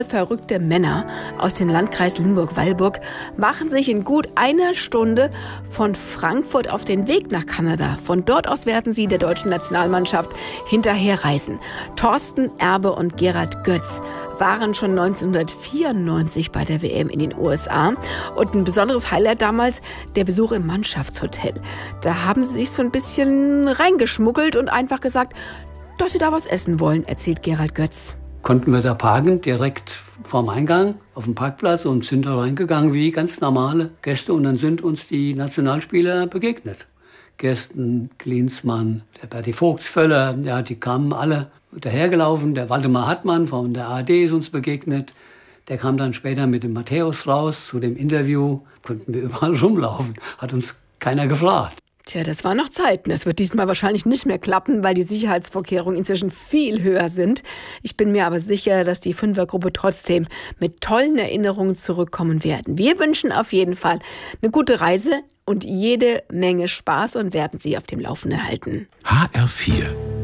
Verrückte Männer aus dem Landkreis Limburg-Weilburg machen sich in gut einer Stunde von Frankfurt auf den Weg nach Kanada. Von dort aus werden sie der deutschen Nationalmannschaft hinterherreisen. Thorsten Erbe und Gerald Götz waren schon 1994 bei der WM in den USA. Und ein besonderes Highlight damals, der Besuch im Mannschaftshotel. Da haben sie sich so ein bisschen reingeschmuggelt und einfach gesagt, dass sie da was essen wollen, erzählt Gerald Götz. Konnten wir da parken, direkt vorm Eingang auf dem Parkplatz, und sind da reingegangen wie ganz normale Gäste. Und dann sind uns die Nationalspieler begegnet. Gersten, Klinsmann, der Berti Vogtsvöller, ja, die kamen alle dahergelaufen. Der Waldemar Hartmann von der ARD ist uns begegnet. Der kam dann später mit dem Matthäus raus zu dem Interview. Konnten wir überall rumlaufen, hat uns keiner gefragt. Tja, das waren noch Zeiten. Es wird diesmal wahrscheinlich nicht mehr klappen, weil die Sicherheitsvorkehrungen inzwischen viel höher sind. Ich bin mir aber sicher, dass die Fünfergruppe trotzdem mit tollen Erinnerungen zurückkommen werden. Wir wünschen auf jeden Fall eine gute Reise und jede Menge Spaß und werden Sie auf dem Laufenden halten. HR4